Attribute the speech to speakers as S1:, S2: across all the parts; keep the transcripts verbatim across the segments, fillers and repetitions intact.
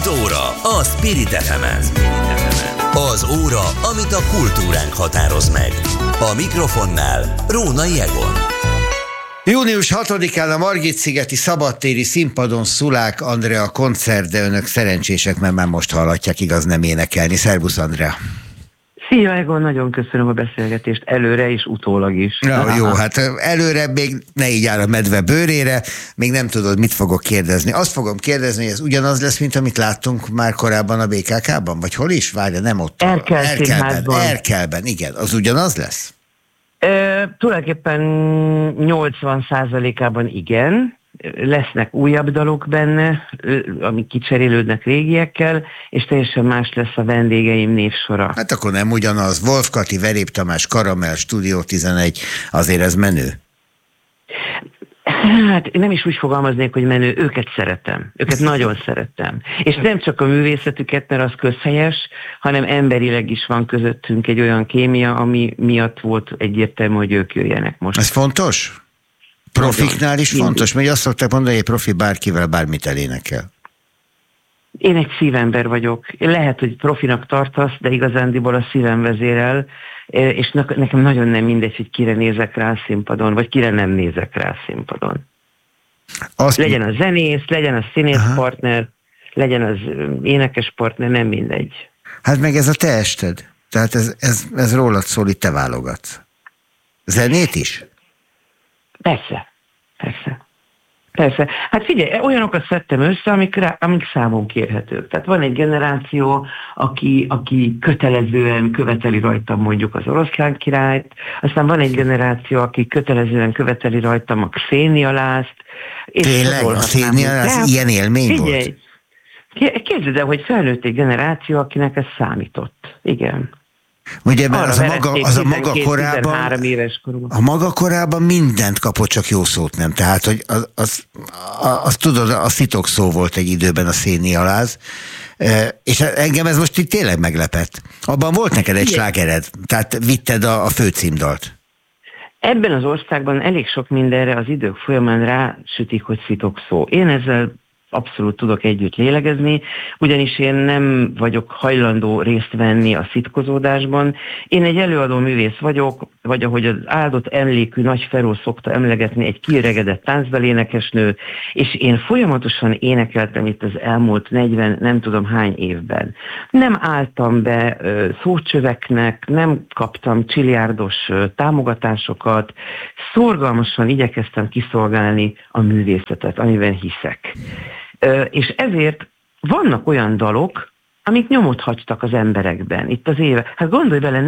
S1: Kultúra a Spirit ef emen. Az óra, amit a kultúránk határoz meg. A mikrofonnál Rónai Egon.
S2: június hatodikán a Margit-szigeti szabadtéri színpadon Szulák Andrea koncert, de önök szerencsések, mert már most hallatják, igaz, nem énekelni. Szervusz, Andrea!
S3: Szia, Egon, nagyon köszönöm a beszélgetést előre és utólag is.
S2: Ja, jó, hát előre még ne így áll a medve bőrére, még nem tudod, mit fogok kérdezni. Azt fogom kérdezni, hogy ez ugyanaz lesz, mint amit láttunk már korábban a bé ká ká-ban, vagy hol is? Várja, nem ott.
S3: Erkel
S2: Erkelben,
S3: színházban.
S2: Erkelben, igen. Az ugyanaz lesz?
S3: E, tulajdonképpen nyolcvan százalékában igen. Lesznek újabb dalok benne, amik kicserélődnek régiekkel, és teljesen más lesz a vendégeim névsora.
S2: Hát akkor nem ugyanaz. Wolf Kati, Verép Tamás, Karamell, Stúdió tizenegy, azért ez menő?
S3: Hát nem is úgy fogalmaznék, hogy menő, őket szeretem. Őket nagyon szeretem. És nem csak a művészetüket, mert az közhelyes, hanem emberileg is van közöttünk egy olyan kémia, ami miatt volt egyértelmű, hogy ők jöjjenek most.
S2: Ez fontos? Profiknál is fontos, mert azt szokták mondani, hogy egy profi bárkivel bármit elénekel.
S3: Én egy szívember vagyok. Lehet, hogy profinak tartasz, de igazándiból a szívem vezérel, és nekem nagyon nem mindegy, hogy kire nézek rá a színpadon, vagy kire nem nézek rá a színpadon. Azt legyen a zenész, legyen a színészpartner, legyen az énekes partner, nem mindegy.
S2: Hát meg ez a te ested. Tehát ez, ez, ez rólad szól, itt te válogatsz. Zenét is?
S3: Persze, persze. Persze. Hát figyelj, olyanokat szedtem össze, amik, rá, amik számon kérhetők. Tehát van egy generáció, aki, aki kötelezően követeli rajtam mondjuk az Oroszlán királyt, aztán van egy generáció, aki kötelezően követeli rajtam a Xenia Lázt.
S2: Tényleg? A Xenia Lász ilyen élmény
S3: figyelj, volt? Képzeld el, hogy felnőtt egy generáció, akinek ez számított. Igen.
S2: Ugye, mert az a maga, az a maga korában, a maga korában mindent kapott, csak jó szót nem. Tehát, hogy az, az, az, az tudod, a szitok szó volt egy időben a Xenia Láz, és engem ez most itt tényleg meglepett. Abban volt neked egy slágered, tehát vitted a, a főcímdalt. Ebben az országban elég sok mindenre az idők folyamán rásütik, hogy szitok szó. Én ezzel abszolút tudok együtt lélegezni, ugyanis én nem vagyok hajlandó részt venni a szitkozódásban. Én egy előadó művész vagyok, vagy ahogy az áldott emlékű Nagy Feró szokta emlegetni, egy kiöregedett táncdalénekesnő, és én folyamatosan énekeltem itt az elmúlt negyven, nem tudom hány évben. Nem álltam be ö, szócsöveknek, nem kaptam csiliárdos ö, támogatásokat, szorgalmasan igyekeztem kiszolgálni a művészetet, amiben hiszek. És ezért vannak olyan dalok, amik nyomot hagytak az emberekben itt az éve. Hát gondolj bele,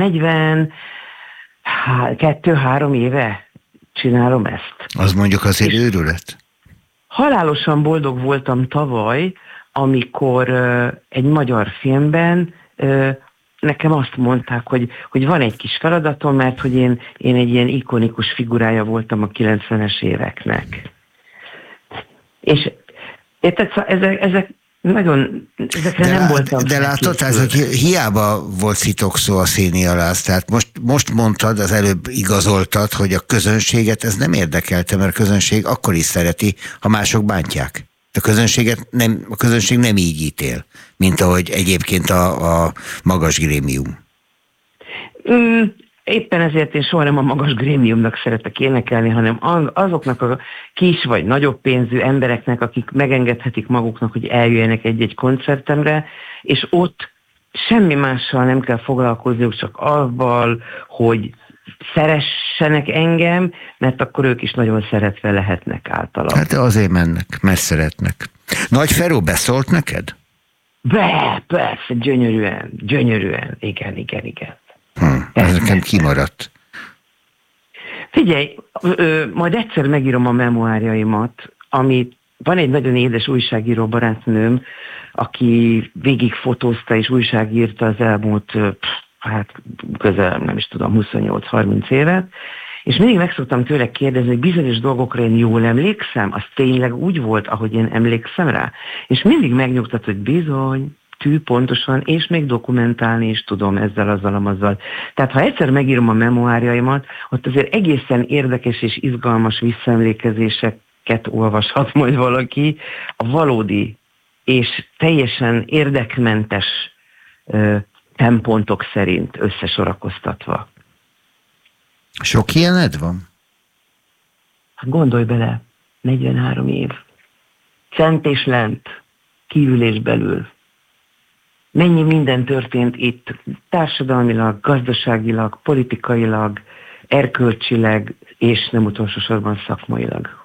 S2: negyvenkettő-három éve csinálom ezt. Az mondjuk azért őrület. Halálosan boldog voltam tavaly, amikor uh, egy magyar filmben uh, nekem azt mondták, hogy, hogy van egy kis feladatom, mert hogy én, én egy ilyen ikonikus figurája voltam a kilencvenes éveknek. És érted, ezek, ezek nagyon, ezekre de nem lá, voltam. De látod, tehát, hogy hiába volt szitokszó a Xenia Láz, tehát most, most mondtad, az előbb igazoltad, hogy a közönséget ez nem érdekelte, mert a közönség akkor is szereti, ha mások bántják. A közönséget nem, a közönség nem így ítél, mint ahogy egyébként a, a magas grémium. Mm. Éppen ezért én soha nem a magas grémiumnak szeretek énekelni, hanem azoknak a kis vagy nagyobb pénzű embereknek, akik megengedhetik maguknak, hogy eljöjjenek egy-egy koncertemre, és ott semmi mással nem kell foglalkozniuk, csak avval, hogy szeressenek engem, mert akkor ők is nagyon szeretve lehetnek általam. Hát azért mennek, mert szeretnek. Nagy Feró beszólt neked? Be, persze, gyönyörűen, gyönyörűen, igen, igen, igen. Hm, ez nekem kimaradt. Figyelj, ö, majd egyszer megírom a memoárjaimat, amit van egy nagyon édes újságíró barátnőm, aki végig fotózta és újságírta az elmúlt, hát közel, nem is tudom, huszonnyolc-harminc évet, és mindig meg szoktam tőle kérdezni, hogy bizonyos dolgokra én jól emlékszem, az tényleg úgy volt, ahogy én emlékszem rá, és mindig megnyugtat, hogy bizony, tű pontosan, és még dokumentálni is tudom ezzel, azzal, amazzal. Tehát ha egyszer megírom a memoárjaimat, ott azért egészen érdekes és izgalmas visszaemlékezéseket olvashat majd valaki a valódi és teljesen érdekmentes ö, szempontok szerint összesorakoztatva.
S4: Sok ilyened van?
S2: Gondolj bele, negyvenhárom év. Fent és lent, kívül és belül. Mennyi minden történt itt társadalmilag, gazdaságilag, politikailag, erkölcsileg, és nem utolsó sorban szakmailag.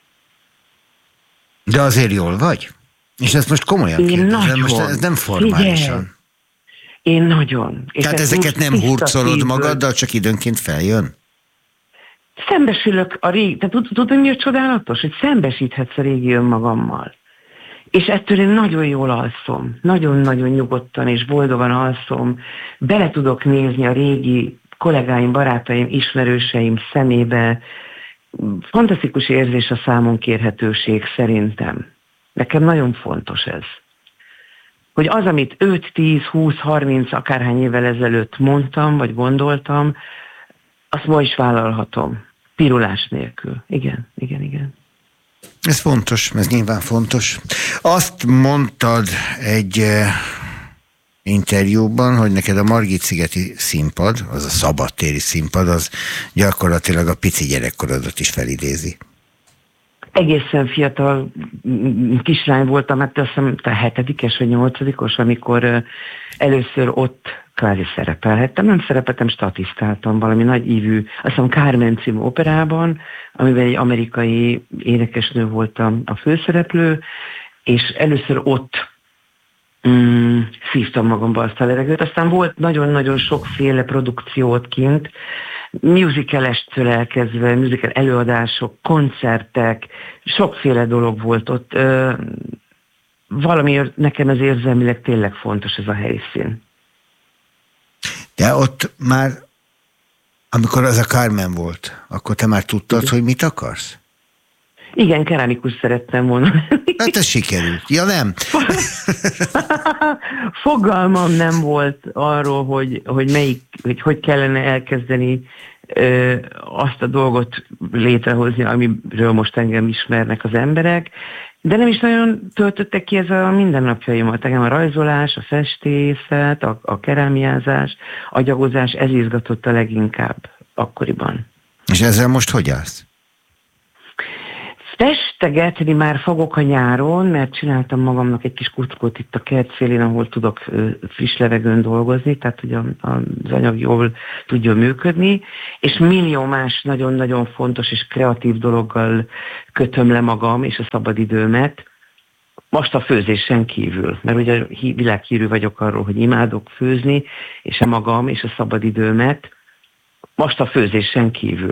S4: De azért jól vagy? És ezt most komolyan
S2: Én
S4: kérdezem,
S2: nagyon.
S4: most ez nem formálisan.
S2: Figyelj. Én nagyon. És
S4: tehát ezeket nem hurcolod magaddal, csak időnként feljön?
S2: Szembesülök a régi, tehát tudod, hogy mi a csodálatos? Hogy szembesíthetsz a régi önmagammal. És ettől én nagyon jól alszom. Nagyon-nagyon nyugodtan és boldogan alszom. Bele tudok nézni a régi kollégáim, barátaim, ismerőseim szemébe. Fantasztikus érzés a számon kérhetőség szerintem. Nekem nagyon fontos ez. Hogy az, amit öt, tíz, húsz, harminc, akárhány évvel ezelőtt mondtam, vagy gondoltam, azt ma is vállalhatom. Pirulás nélkül. Igen, igen, igen.
S4: Ez fontos, ez nyilván fontos. Azt mondtad egy uh, interjúban, hogy neked a Margit-szigeti színpad, az a szabadtéri színpad, az gyakorlatilag a pici gyerekkorodat is felidézi.
S2: Egészen fiatal kislány voltam, hát azt hiszem, te hetedikes vagy nyolcadikos, amikor uh, először ott kvázi szerepelhettem. Nem szerepeltem, statisztáltam valami nagy ívű, azt hiszem Carmen című operában, amiben egy amerikai énekesnő voltam a főszereplő, és először ott mm, szívtam magamba azt a levegőt. Aztán volt nagyon-nagyon sokféle produkciót kint, musicalestől elkezdve, musical előadások, koncertek, sokféle dolog volt ott. Ö, valamiért nekem ez érzelmileg tényleg fontos ez a helyszín.
S4: De ott már, amikor az a Carmen volt, akkor te már tudtad, igen, hogy mit akarsz?
S2: Igen, keramikus szerettem volna.
S4: Hát ez sikerült. Ja, nem?
S2: Fogalmam nem volt arról, hogy hogy, melyik, hogy, hogy kellene elkezdeni ö, azt a dolgot létrehozni, amiről most engem ismernek az emberek, de nem is nagyon töltöttek ki ez a mindennapjaimat. Engem a rajzolás, a festészet, a, a kerámiázás, a gyagozás, ez izgatott a leginkább akkoriban.
S4: És ezzel most hogy állsz?
S2: Festegetni már fogok a nyáron, mert csináltam magamnak egy kis kuckót itt a kert szélén, ahol tudok friss levegőn dolgozni, tehát hogy az anyag jól tudjon működni, és millió más nagyon-nagyon fontos és kreatív dologgal kötöm le magam és a szabadidőmet, most a főzésen kívül, mert ugye világhírű vagyok arról, hogy imádok főzni, és a magam és a szabadidőmet, most a főzésen kívül.